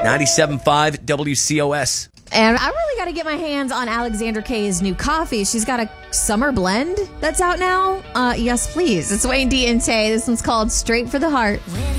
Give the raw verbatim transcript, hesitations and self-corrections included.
ninety-seven point five W C O S. And I really got to get my hands on Alexandra Kay's new coffee. She's got a summer blend that's out now. Uh, yes, please. It's Wayne D and Tay. This one's called Straight for the Heart.